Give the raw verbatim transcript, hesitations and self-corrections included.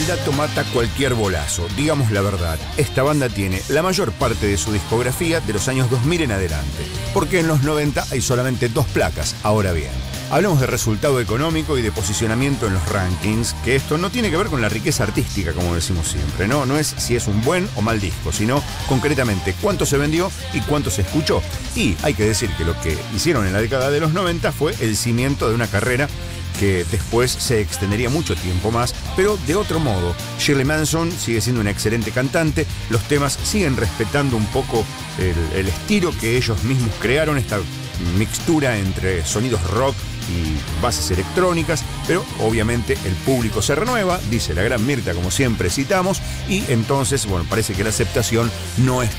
dato mata cualquier bolazo, digamos la verdad. Esta banda tiene la mayor parte de su discografía de los años dos mil en adelante, porque en los noventa hay solamente dos placas. Ahora bien, hablamos de resultado económico y de posicionamiento en los rankings, que esto no tiene que ver con la riqueza artística, como decimos siempre, ¿no? No es si es un buen o mal disco, sino concretamente cuánto se vendió y cuánto se escuchó. Y hay que decir que lo que hicieron en la década de los noventa fue el cimiento de una carrera que después se extendería mucho tiempo más, pero de otro modo. Shirley Manson sigue siendo una excelente cantante, los temas siguen respetando un poco el, el estilo que ellos mismos crearon, esta mixtura entre sonidos rock y bases electrónicas, pero obviamente el público se renueva, dice la gran Mirta, como siempre citamos, y entonces, bueno, parece que la aceptación no es